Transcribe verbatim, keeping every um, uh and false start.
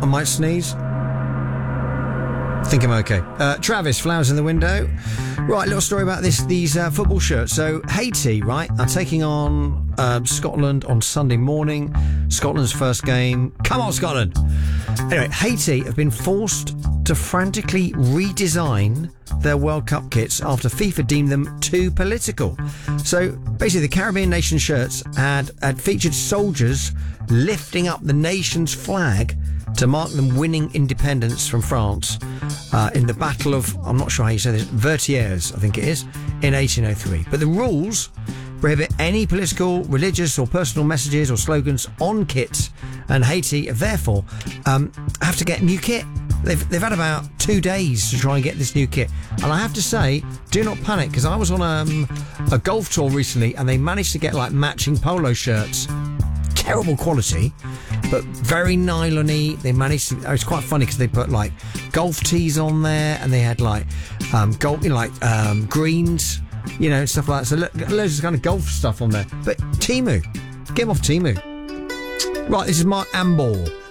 might sneeze. I think I'm okay. Uh, Travis, flowers in the window. Right, little story about this. These uh, football shirts. So Haiti, right, are taking on uh, Scotland on Sunday morning. Scotland's first game. Come on, Scotland! Anyway, Haiti have been forced to frantically redesign their World Cup kits after FIFA deemed them too political. So basically, the Caribbean nation shirts had, had featured soldiers lifting up the nation's flag to mark them winning independence from France uh, in the Battle of, I'm not sure how you say this, Vertières, I think it is, in eighteen oh three. But the rules prohibit any political, religious or personal messages or slogans on kits, and Haiti therefore um, have to get new kit. They've, they've had about two days to try and get this new kit. And I have to say, do not panic, because I was on um, a golf tour recently and they managed to get like matching polo shirts. Terrible quality, but very nylon-y. They managed to, it was quite funny because they put like golf tees on there and they had like um, golf, you know, like um, greens, you know, stuff like that. So look, loads of kind of golf stuff on there. But Temu, get them off Temu. Right, this is Mark Amball.